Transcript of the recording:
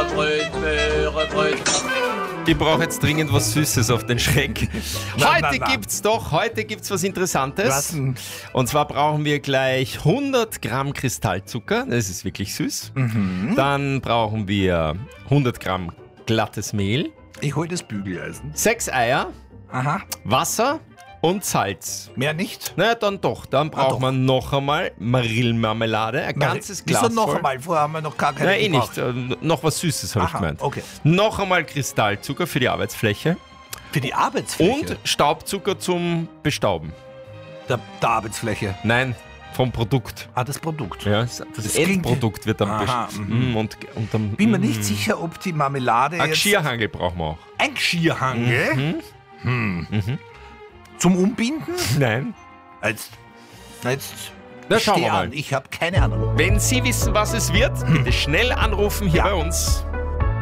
Möhrebröt. Ich brauche jetzt dringend was Süßes auf den Schreck. Heute gibt's was Interessantes. Was denn? Und zwar brauchen wir gleich 100 Gramm Kristallzucker. Das ist wirklich süß. Dann brauchen wir 100 Gramm glattes Mehl, Ich hol das Bügeleisen. 6 Eier, Aha. Wasser und Salz. Mehr nicht? Na dann doch. Dann braucht doch. man noch einmal Marillenmarmelade, ein ganzes Glas Wieso noch voll. einmal? Vorher haben wir noch gar keine Nein, gebraucht. nicht. Noch was Süßes habe ich Aha, gemeint. okay. Noch einmal Kristallzucker für die Arbeitsfläche Für die Arbeitsfläche? und Staubzucker zum Bestauben. Der Arbeitsfläche. Nein, vom Produkt. Das Produkt. Ja, das klingt- Endprodukt wird dann Aha, und dann Bin mir nicht sicher, ob die Marmelade Ein jetzt... Geschirrhangel brauchen wir auch. Ein Geschirrhangel? Zum Umbinden? Nein. Jetzt Na, schauen wir steh mal. an. Ich habe keine Ahnung. Wenn Sie wissen, was es wird, bitte schnell anrufen hier Ja. bei uns.